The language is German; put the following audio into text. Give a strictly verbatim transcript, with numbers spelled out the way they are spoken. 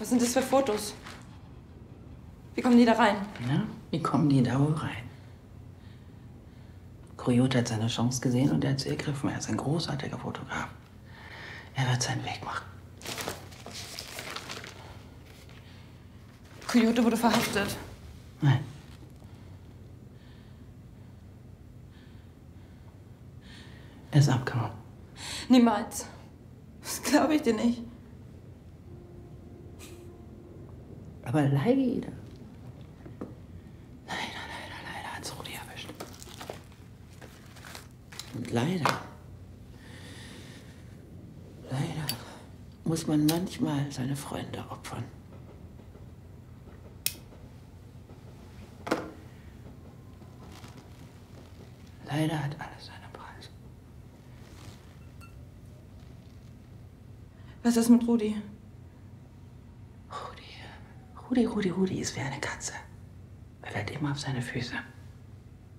Was sind das für Fotos? Wie kommen die da rein? Na, wie kommen die da wohl rein? Coyote hat seine Chance gesehen und er hat sie ergriffen. Er ist ein großartiger Fotograf. Er wird seinen Weg machen. Coyote wurde verhaftet. Nein. Er ist abgehauen. Niemals. Das glaube ich dir nicht. Aber leider. Leider, leider, leider hat's Rudi erwischt. Und leider. Leider muss man manchmal seine Freunde opfern. Leider hat alles seinen Preis. Was ist mit Rudi? Rudi, Rudi, Rudi, Rudi ist wie eine Katze. Er fällt immer auf seine Füße.